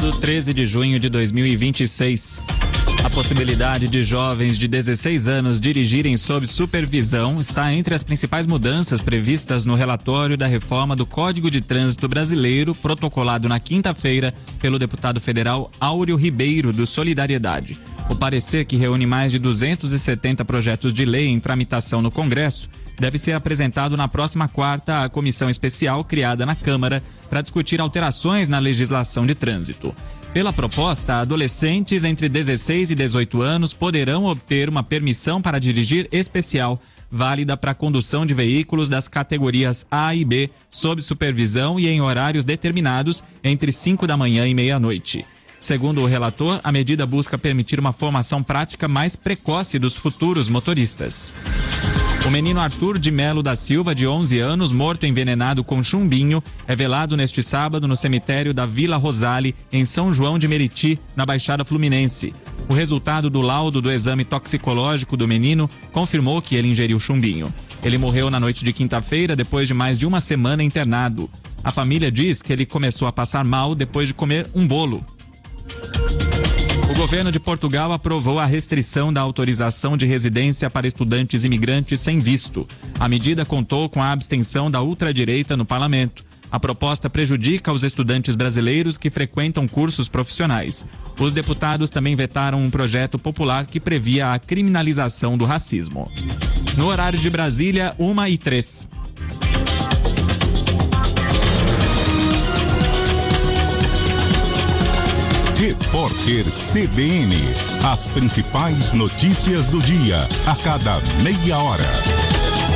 Sábado, 13 de junho de 2026. A possibilidade de jovens de 16 anos dirigirem sob supervisão está entre as principais mudanças previstas no relatório da reforma do Código de Trânsito Brasileiro, protocolado na quinta-feira pelo deputado federal Áureo Ribeiro, do Solidariedade. O parecer, que reúne mais de 270 projetos de lei em tramitação no Congresso, deve ser apresentado na próxima quarta à comissão especial criada na Câmara para discutir alterações na legislação de trânsito. Pela proposta, adolescentes entre 16 e 18 anos poderão obter uma permissão para dirigir especial, válida para a condução de veículos das categorias A e B, sob supervisão e em horários determinados entre 5 da manhã e meia-noite. Segundo o relator, a medida busca permitir uma formação prática mais precoce dos futuros motoristas. O menino Arthur de Melo da Silva, de 11 anos, morto envenenado com chumbinho, é velado neste sábado no cemitério da Vila Rosale, em São João de Meriti, na Baixada Fluminense. O resultado do laudo do exame toxicológico do menino confirmou que ele ingeriu chumbinho. Ele morreu na noite de quinta-feira, depois de mais de uma semana internado. A família diz que ele começou a passar mal depois de comer um bolo. O governo de Portugal aprovou a restrição da autorização de residência para estudantes imigrantes sem visto. A medida contou com a abstenção da ultradireita no parlamento. A proposta prejudica os estudantes brasileiros que frequentam cursos profissionais. Os deputados também vetaram um projeto popular que previa a criminalização do racismo. No horário de Brasília, 1h03. Repórter CBN. As principais notícias do dia, a cada meia hora.